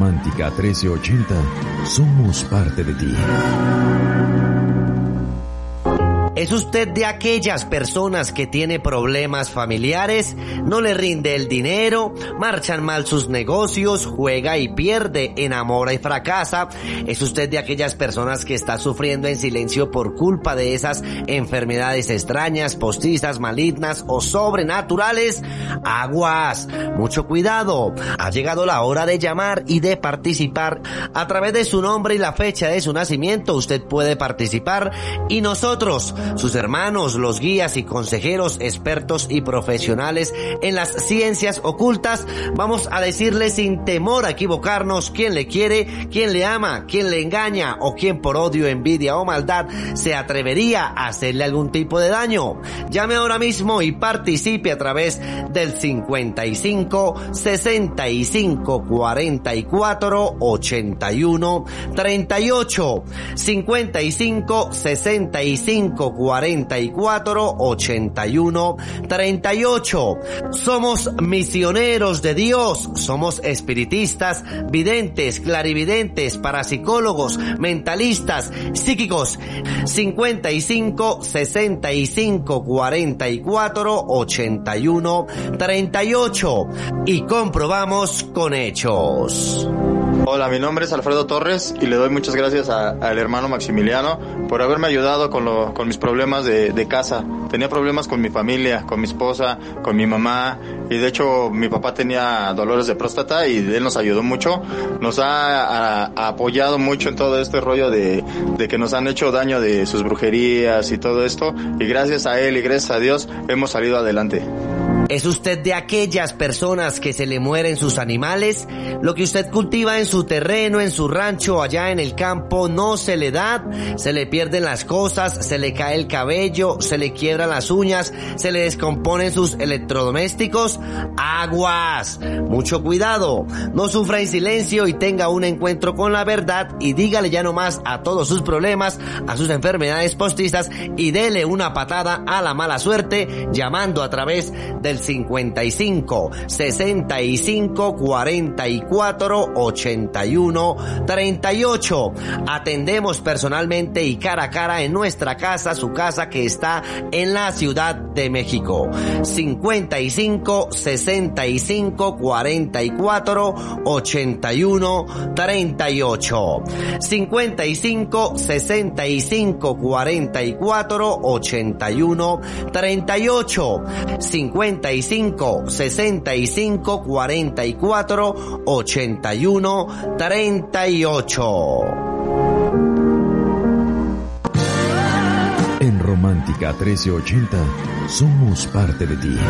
Romántica 1380, somos parte de ti. ¿Es usted de aquellas personas que tiene problemas familiares? ¿No le rinde el dinero? ¿Marchan mal sus negocios? ¿Juega y pierde? ¿Enamora y fracasa? ¿Es usted de aquellas personas que está sufriendo en silencio por culpa de esas enfermedades extrañas, postizas, malignas o sobrenaturales? ¡Aguas! Mucho cuidado. Ha llegado la hora de llamar y de participar. A través de su nombre y la fecha de su nacimiento usted puede participar y nosotros, sus hermanos, los guías y consejeros, expertos y profesionales en las ciencias ocultas, vamos a decirle sin temor a equivocarnos quién le quiere, quién le ama, quién le engaña o quién por odio, envidia o maldad se atrevería a hacerle algún tipo de daño. Llame ahora mismo y participe a través del 55 65 44 81 38, 55 65 44 81 38. Somos misioneros de Dios, somos espiritistas, videntes, clarividentes, parapsicólogos, mentalistas, psíquicos. 55 65 44 81 38 y comprobamos con hechos. Hola, mi nombre es Alfredo Torres y le doy muchas gracias al hermano Maximiliano por haberme ayudado con mis problemas de casa. Tenía problemas con mi familia, con mi esposa, con mi mamá, y de hecho mi papá tenía dolores de próstata y él nos ayudó mucho. Nos ha apoyado mucho en todo este rollo de que nos han hecho daño de sus brujerías y todo esto, y gracias a él y gracias a Dios hemos salido adelante. ¿Es usted de aquellas personas que se le mueren sus animales? Lo que usted cultiva en su terreno, en su rancho, allá en el campo, no se le da, se le pierden las cosas, se le cae el cabello, se le quiebran las uñas, se le descomponen sus electrodomésticos. ¡Aguas! Mucho cuidado, no sufra en silencio y tenga un encuentro con la verdad y dígale ya no más a todos sus problemas, a sus enfermedades postizas y dele una patada a la mala suerte llamando a través del 55 65 44 81 38. Atendemos personalmente y cara a cara en nuestra casa, su casa que está en la Ciudad de México. 55 65 44 81 38. 55 65 44 81 38. 55 65 44 81 38. En Romántica 1380, somos parte de ti.